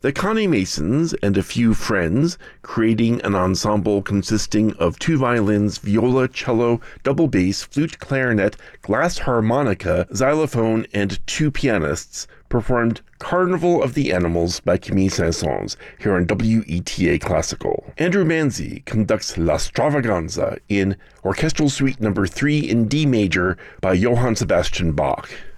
The Connie Masons and a few friends, creating an ensemble consisting of 2 violins, viola, cello, double bass, flute, clarinet, glass harmonica, xylophone, and 2 pianists, performed Carnival of the Animals by Camille Saint-Saëns here on WETA Classical. Andrew Manzi conducts La Stravaganza in Orchestral Suite No. 3 in D major by Johann Sebastian Bach.